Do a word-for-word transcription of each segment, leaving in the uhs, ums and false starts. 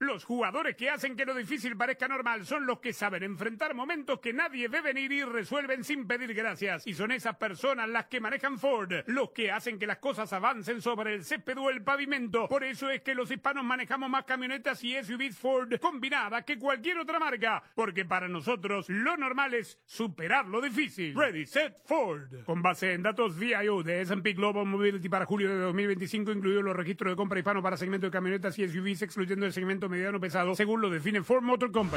Los jugadores que hacen que lo difícil parezca normal son los que saben enfrentar momentos que nadie ve venir y resuelven sin pedir gracias. Y son esas personas las que manejan Ford, los que hacen que las cosas avancen sobre el césped o el pavimento. Por eso es que los hispanos manejamos más camionetas y S U Vs Ford combinadas que cualquier otra marca. Porque para nosotros lo normal es superar lo difícil. Ready, set, Ford. Con base en datos V I O de S and P Global Mobility para julio de dos mil veinticinco, incluidos los registros de compra hispano para segmento de camionetas y S U Vs, excluyendo el segmento mediano pesado, según lo define Ford Motor Company.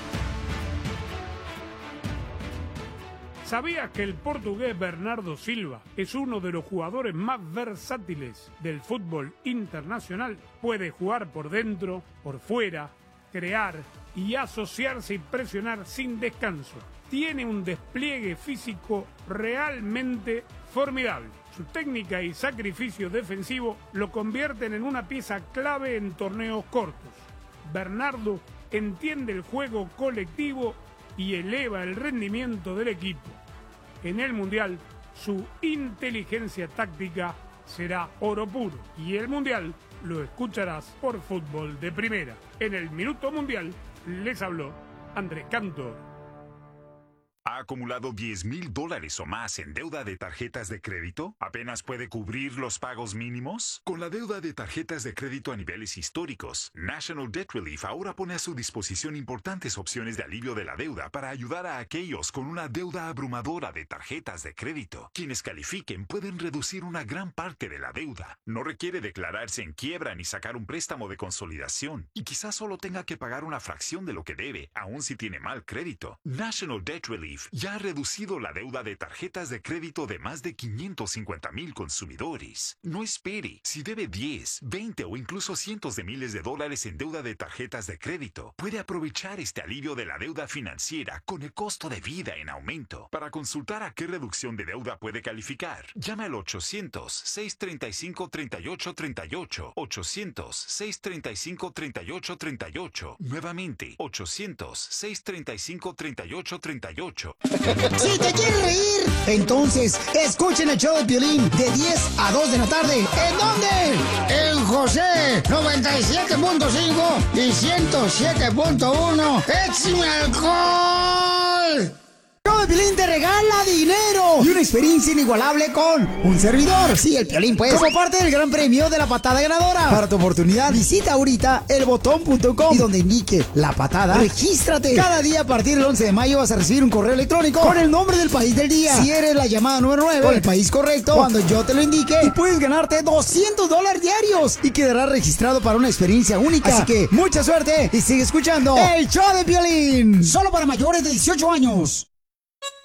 ¿Sabías que el portugués Bernardo Silva es uno de los jugadores más versátiles del fútbol internacional? Puede jugar por dentro, por fuera, crear y asociarse y presionar sin descanso. Tiene un despliegue físico realmente formidable. Su técnica y sacrificio defensivo lo convierten en una pieza clave en torneos cortos. Bernardo entiende el juego colectivo y eleva el rendimiento del equipo. En el Mundial, su inteligencia táctica será oro puro. Y el Mundial lo escucharás por Fútbol de Primera. En el Minuto Mundial les habló Andrés Cantor. ¿Ha acumulado diez mil dólares o más en deuda de tarjetas de crédito? ¿Apenas puede cubrir los pagos mínimos? Con la deuda de tarjetas de crédito a niveles históricos, National Debt Relief ahora pone a su disposición importantes opciones de alivio de la deuda para ayudar a aquellos con una deuda abrumadora de tarjetas de crédito. Quienes califiquen pueden reducir una gran parte de la deuda. No requiere declararse en quiebra ni sacar un préstamo de consolidación. Y quizás solo tenga que pagar una fracción de lo que debe, aun si tiene mal crédito. National Debt Relief ya ha reducido la deuda de tarjetas de crédito de más de quinientos cincuenta mil consumidores. No espere. Si debe diez, veinte o incluso cientos de miles de dólares en deuda de tarjetas de crédito, puede aprovechar este alivio de la deuda financiera con el costo de vida en aumento. Para consultar a qué reducción de deuda puede calificar, llame al ochocientos, seiscientos treinta y cinco, treinta y ocho treinta y ocho. ochocientos, seiscientos treinta y cinco, treinta y ocho treinta y ocho. Nuevamente, ochocientos, seiscientos treinta y cinco, treinta y ocho treinta y ocho. Si te quieres reír, entonces escuchen el show de Piolín de diez a dos de la tarde. ¿En dónde? En José noventa y siete punto cinco y ciento siete punto uno. ¡Échame alcohol! El show de Piolín te regala dinero y una experiencia inigualable con un servidor. Sí, el Piolín, pues. Como parte del gran premio de la patada ganadora. Para tu oportunidad, visita ahorita elbotón punto com y donde indique la patada, regístrate. Cada día a partir del once de mayo vas a recibir un correo electrónico con el nombre del país del día. Si eres la llamada número nueve con el país correcto, cuando yo te lo indique, y puedes ganarte doscientos dólares diarios y quedarás registrado para una experiencia única. Así que mucha suerte y sigue escuchando el show de Piolín. Solo para mayores de dieciocho años.